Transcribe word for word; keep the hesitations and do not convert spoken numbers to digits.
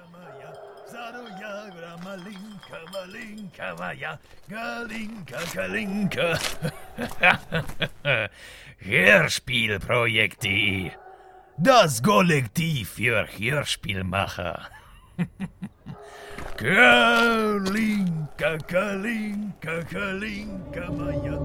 Maja, Sadoja, Malinka, Malinka, Maja, Galinka, Galinka. Hörspielprojekt.de, das Kollektiv für Hörspielmacher. Kalinka, Kalinka, Kalinka, Maja.